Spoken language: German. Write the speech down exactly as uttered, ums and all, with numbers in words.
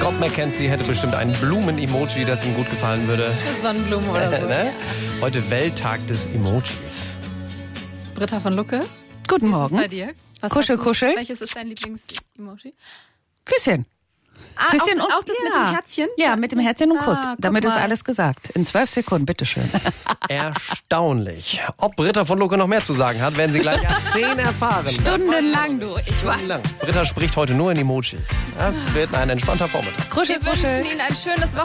Scott McKenzie hätte bestimmt einen Blumen-Emoji, das ihm gut gefallen würde. Sonnenblumen oder so. ne? Heute Welttag des Emojis. Britta von Lucke. Guten Wie Morgen. ist es bei dir? Was Kuschel, hast du- kuschel. Welches ist dein Lieblings-Emoji? Küsschen. Ah, Küsschen auch, und auch das mit dem Herzchen? Ja, mit dem Herzchen und Kuss. Ah, guck Damit ist mal. alles gesagt. In zwölf Sekunden, bitteschön. Erstaunlich. Ob Britta von Lucke noch mehr zu sagen hat, werden Sie gleich ab zehn erfahren. Stundenlang, du. Ich war. Stundenlang. Britta spricht heute nur in Emojis. Das wird ein entspannter Vormittag. Kuschel, Wir kuschel. wünschen Ihnen ein schönes Wochenende.